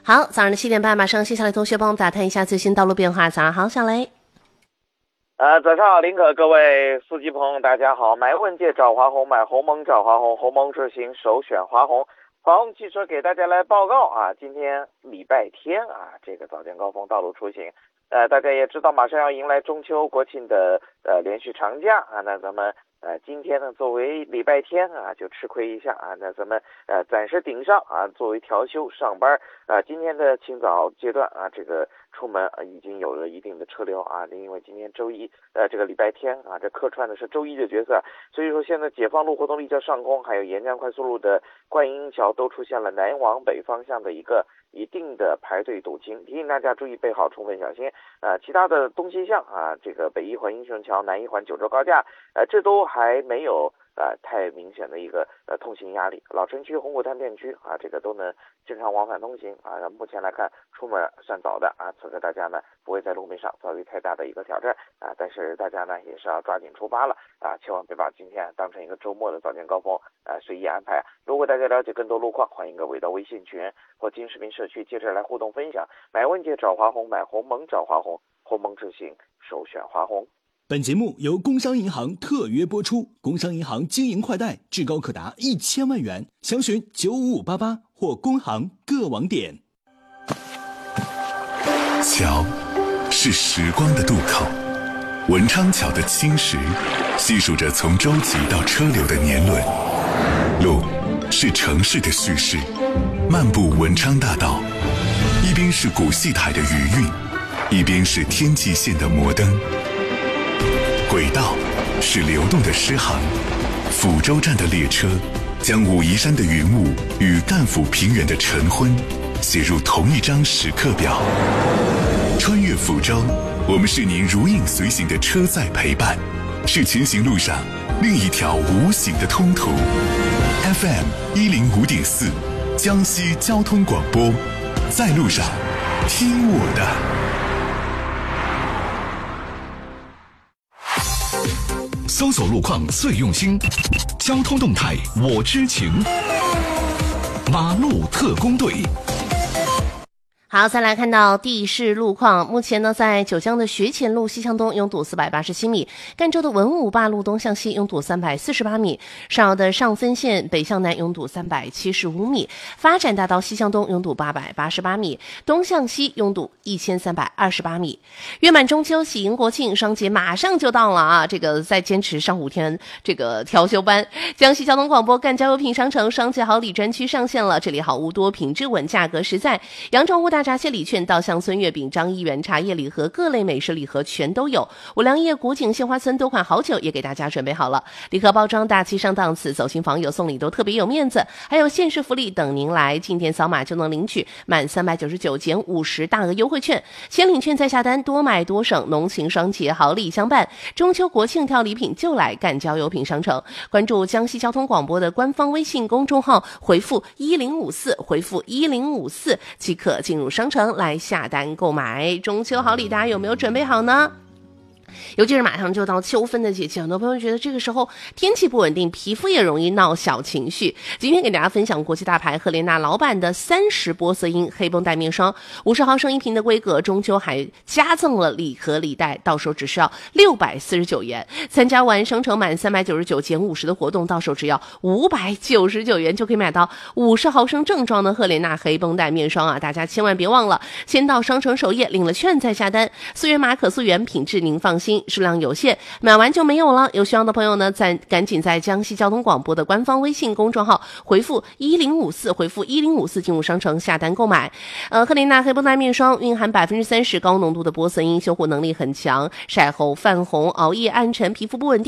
好，早上的7点半，马上谢小雷同学帮我们打探一下最新道路变化。早上好，小雷。 早上好，林可，各位司机朋友大家好。买问界找华虹，买鸿蒙找华虹，鸿蒙智行首选华虹。华虹汽车给大家来报告啊，今天礼拜天啊，这个早间高峰道路出行，大家也知道马上要迎来中秋国庆的连续长假啊，那咱们今天呢作为礼拜天啊就吃亏一下啊，那咱们暂时顶上啊，作为调休上班今天的清早阶段啊，这个出门已经有了一定的车流啊，因为今天周一这个礼拜天啊，这客串的是周一的角色，所以说现在解放路活动立交上空还有沿江快速路的观音桥都出现了南往北方向的一个一定的排队堵情，提醒大家注意备好，充分小心其他的东西向啊，这个北一环英雄桥、南一环九州高架这都还没有太明显的一个通行压力，老城区、红谷滩片区啊，这个都能正常往返通行啊。目前来看，出门算早的啊，此刻大家呢不会在路面上遭遇太大的一个挑战啊，但是大家呢也是要抓紧出发了啊，千万别把今天当成一个周末的早间高峰随意安排。如果大家了解更多路况，欢迎各位到微信群或金视频社区接着来互动分享。买问界找华虹，买鸿蒙找华虹，鸿蒙智行首选华虹。 本节目由工商银行特约播出，工商银行经营快贷至高可达1000万元，详询95588或工行各网点。 桥是时光的渡口，文昌桥的青石细数着从舟楫到车流的年轮，路是城市的叙事，漫步文昌大道，一边是古戏台的余韵，一边是天际线的摩登。轨道是流动的诗行，抚州站的列车将武夷山的云雾与赣抚平原的晨昏写入同一张时刻表。穿越抚州，我们是您如影随形的车载陪伴，是前行路上另一条无形的通途。FM 105.4，江西交通广播，在路上听我的。 搜索路况最用心，交通动态我知情，马路特工队。 好，再来看到地势路况。目前呢，在九江的学前路西向东拥堵487米，赣州的文武坝路东向西拥堵348米，上饶的上分县北向南拥堵375米，发展大道西向东拥堵888米，东向西拥堵1328米。约满中秋，喜迎国庆，双节马上就到了啊！这个再坚持上5天这个调休班。江西交通广播赣交优品商城双节好礼专区上线了，这里好物多，品质稳，价格实在，羊城屋大闸蟹礼券、稻香村月饼、张一元茶叶礼盒、各类美食礼盒全都有。五粮液、古井、杏花村多款好酒也给大家准备好了，礼盒包装大气上档次，走亲访友送礼都特别有面子，还有限时福利等您来，进店扫码就能领取满399减50大额优惠券，先领券再下单，多买多省，浓情双节好礼相伴。中秋国庆挑礼品就来赣交优品商城，关注江西交通广播的官方微信公众号，回复1054，回复1054即可进入商城来下单购买。中秋好礼大家有没有准备好呢？尤其是马上就到秋分的节气，很多朋友觉得这个时候天气不稳定，皮肤也容易闹小情绪。今天给大家分享国际大牌赫莲娜老板的30玻色因黑绷带面霜，50毫升1瓶的规格，中秋还加赠了礼盒礼袋，到手只需要649元。参加完商城满399减50的活动，到手只要599元就可以买到50毫升正装的赫莲娜黑绷带面霜啊！大家千万别忘了，先到商城首页领了券再下单，溯源码可溯源，品质您放心，数量有限，买完就没有了。有需要的朋友呢，赶紧在江西交通广播的官方微信公众号回复1054，回复1054进入商城下单购买。赫莲娜黑绷带面霜蕴含30%高浓度的玻色因，修护能力很强，晒后泛红、熬夜暗沉、皮肤不稳定